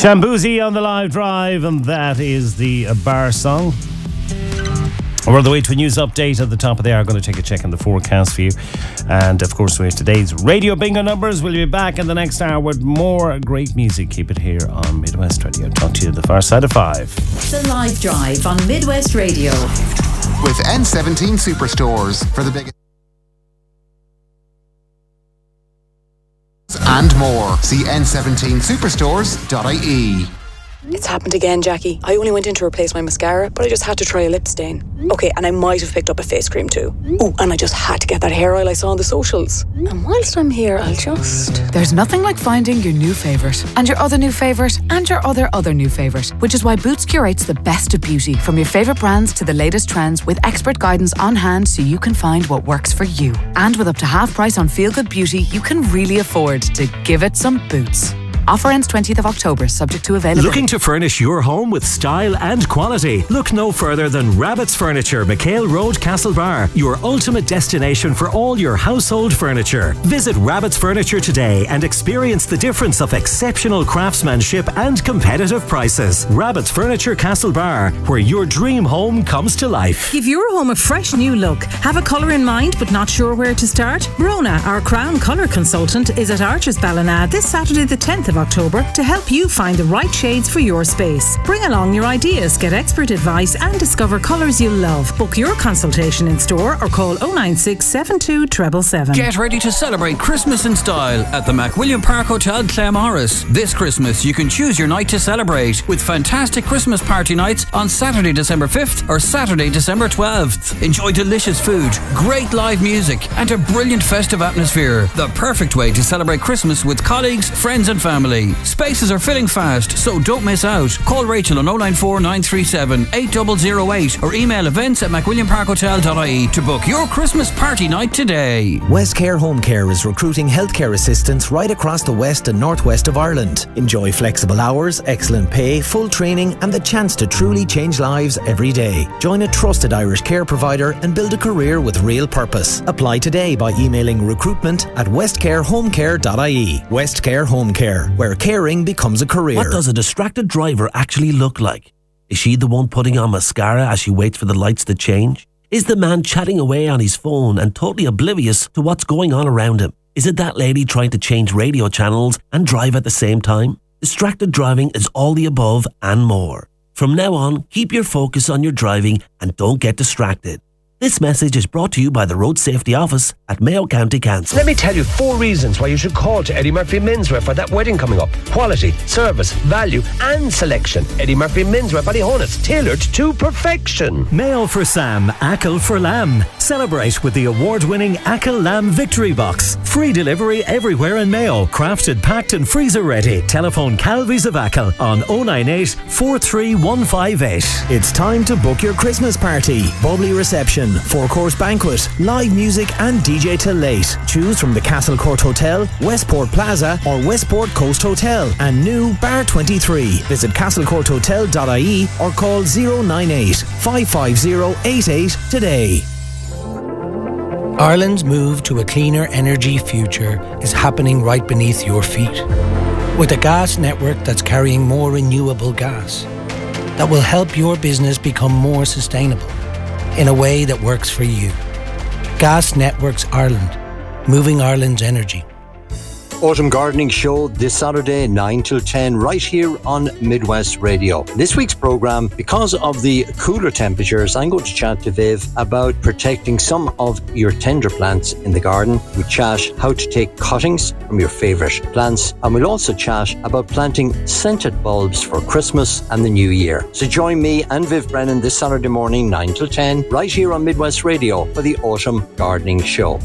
Shambuzi on the live drive, and that is the bar song. We're on the way to a news update at the top of the hour. Going to take a check on the forecast for you. And of course, we have today's radio bingo numbers. We'll be back in the next hour with more great music. Keep it here on Midwest Radio. Talk to you at the far side of 5. The live drive on Midwest Radio. With N17 Superstores for the biggest. And more. See n17superstores.ie. It's happened again, Jackie. I only went in to replace my mascara, but I just had to try a lip stain. Okay, and I might have picked up a face cream too. Oh, and I just had to get that hair oil I saw on the socials. And whilst I'm here, I'll just... There's nothing like finding your new favourite, and your other new favourite, and your other new favourite, which is why Boots curates the best of beauty, from your favourite brands to the latest trends, with expert guidance on hand so you can find what works for you. And with up to half price on Feel Good Beauty, you can really afford to give it some Boots. Offer ends 20th of October, subject to availability. Looking to furnish your home with style and quality? Look no further than Rabbit's Furniture, McHale Road, Castlebar, your ultimate destination for all your household furniture. Visit Rabbit's Furniture today and experience the difference of exceptional craftsmanship and competitive prices. Rabbit's Furniture, Castlebar, where your dream home comes to life. Give your home a fresh new look. Have a colour in mind but not sure where to start? Brona, our Crown Colour Consultant, is at Arches Ballina this Saturday the 10th of October to help you find the right shades for your space. Bring along your ideas, get expert advice and discover colours you love. Book your consultation in store or call 096 72 777. Get ready to celebrate Christmas in style at the McWilliam Park Hotel Claremorris. This Christmas you can choose your night to celebrate with fantastic Christmas party nights on Saturday December 5th or Saturday December 12th. Enjoy delicious food, great live music and a brilliant festive atmosphere. The perfect way to celebrate Christmas with colleagues, friends and family. Spaces are filling fast, so don't miss out. Call Rachel on 094 937 8008 or email events@macwilliamparkhotel.ie to book your Christmas party night today. Westcare Home Care is recruiting healthcare assistants right across the west and northwest of Ireland. Enjoy flexible hours, excellent pay, full training and the chance to truly change lives every day. Join a trusted Irish care provider and build a career with real purpose. Apply today by emailing recruitment@westcarehomecare.ie. Westcare Home Care, where caring becomes a career. What does a distracted driver actually look like? Is she the one putting on mascara as she waits for the lights to change? Is the man chatting away on his phone and totally oblivious to what's going on around him? Is it that lady trying to change radio channels and drive at the same time? Distracted driving is all the above and more. From now on, keep your focus on your driving and don't get distracted. This message is brought to you by the Road Safety Office at Mayo County Council. Let me tell you 4 reasons why you should call to Eddie Murphy Menswear for that wedding coming up. Quality, service, value and selection. Eddie Murphy Menswear Ballyhonus, tailored to perfection. Mayo for Sam, Ackle for Lamb. Celebrate with the award-winning Ackle Lamb Victory Box. Free delivery everywhere in Mayo. Crafted, packed and freezer ready. Telephone Calvies of Ackle on 098 43158. It's time to book your Christmas party. Bubbly reception, 4-course banquet, live music and DJ till late. Choose from the Castle Court Hotel, Westport Plaza or Westport Coast Hotel and new Bar 23. Visit castlecourthotel.ie or call 098 550 88 today. Ireland's move to a cleaner energy future is happening right beneath your feet. With a gas network that's carrying more renewable gas that will help your business become more sustainable in a way that works for you. Gas Networks Ireland, moving Ireland's energy. Autumn Gardening Show this Saturday 9 till 10 right here on Midwest Radio. This week's programme, because of the cooler temperatures, I'm going to chat to Viv about protecting some of your tender plants in the garden. We chat how to take cuttings from your favourite plants, and we'll also chat about planting scented bulbs for Christmas and the New Year. So join me and Viv Brennan this Saturday morning 9 till 10 right here on Midwest Radio for the Autumn Gardening Show.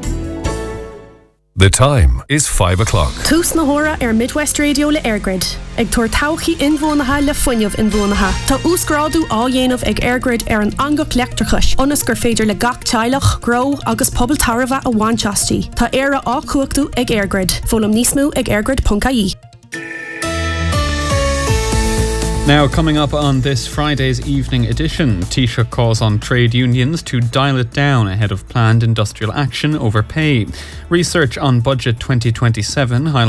The time is 5 o'clock. Tús na hora Midwest Radio le Airgrid. Ag tuair tauchi inbhuanaithe le fuinneamh inbhuanaithe. Tá úscráidú á dhéanamh ag Airgrid an angach leachtrachais. Ionas gur féidir le gach teilech, gro agus pobl tarbha a bhainteastí. Tá éire á cuachtú ag Airgrid. Fólam níos mó ag airgrid.ie. Now, coming up on this Friday's evening edition, Taoiseach calls on trade unions to dial it down ahead of planned industrial action over pay. Research on Budget 2027 highlights